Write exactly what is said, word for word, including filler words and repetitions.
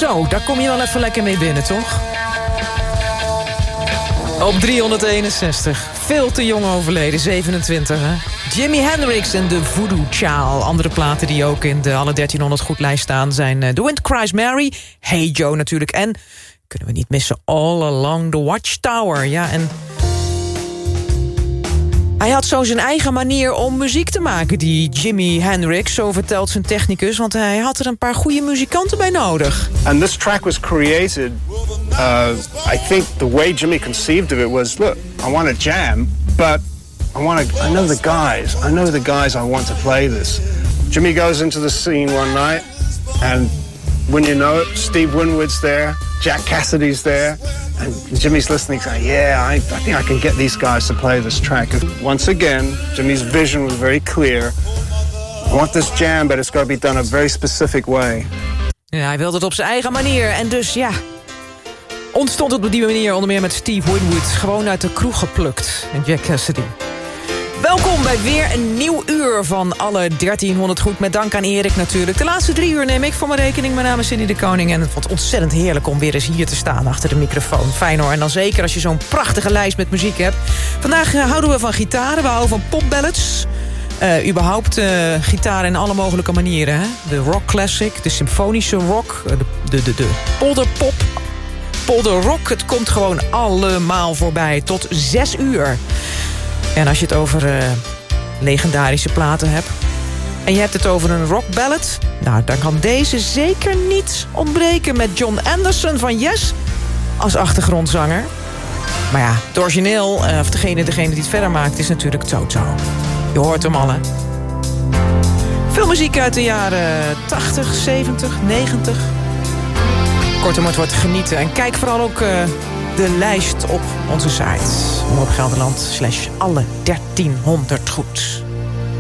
Zo, daar kom je wel even lekker mee binnen, toch? Op driehonderdeenenzestig. Veel te jong overleden, zevenentwintig, hè? Jimi Hendrix en de Voodoo Child. Andere platen die ook in de alle dertienhonderd goedlijst staan zijn uh, The Wind Cries Mary, Hey Joe natuurlijk. En, kunnen we niet missen, All Along the Watchtower. Ja, en hij had zo zijn eigen manier om muziek te maken, die Jimi Hendrix. Zo vertelt zijn technicus, want hij had er een paar goede muzikanten bij nodig. And this track was created, uh, I think the way Jimmy conceived of it was, look, I want a jam, but I want to, I know the guys, I know the guys I want to play this. Jimmy goes into the scene one night, and when you know it, Steve Winwood's there, Jack Cassidy's there, and Jimmy's listening, saying, yeah, I, I think I can get these guys to play this track. Once again, Jimmy's vision was very clear. I want this jam, but it's got to be done a very specific way. Ja, hij wilde het op zijn eigen manier. En dus, ja, ontstond het op die manier onder meer met Steve Winwood. Gewoon uit de kroeg geplukt. En Jack Cassidy. Welkom bij weer een nieuw uur van alle dertienhonderd goed. Met dank aan Erik natuurlijk. De laatste drie uur neem ik voor mijn rekening. Mijn naam is Cindy de Koning. En het wordt ontzettend heerlijk om weer eens hier te staan achter de microfoon. Fijn hoor. En dan zeker als je zo'n prachtige lijst met muziek hebt. Vandaag uh, houden we van gitaren. We houden van popballads. Uh, überhaupt uh, gitaar in alle mogelijke manieren. Hè? De rock classic, de symfonische rock, de, de, de, de polderpop, polderrock. Het komt gewoon allemaal voorbij. Tot zes uur. En als je het over uh, legendarische platen hebt en je hebt het over een rockballad, nou, dan kan deze zeker niet ontbreken met John Anderson van Yes als achtergrondzanger. Maar ja, het origineel, uh, of degene, degene die het verder maakt, is natuurlijk Toto. Je hoort hem al, hè? Veel muziek uit de jaren tachtig, zeventig, negentig. Kortom, het wordt genieten. En kijk vooral ook uh, de lijst op onze site. Omroep Gelderland slash alle dertienhonderd goed.